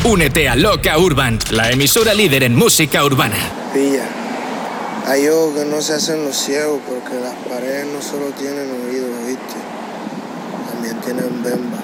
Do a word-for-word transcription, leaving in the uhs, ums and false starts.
Únete a Loca Urban, la emisora líder en música urbana. Pilla, hay ojos que no se hacen los ciegos porque las paredes no solo tienen oídos, ¿viste? También tienen bemba.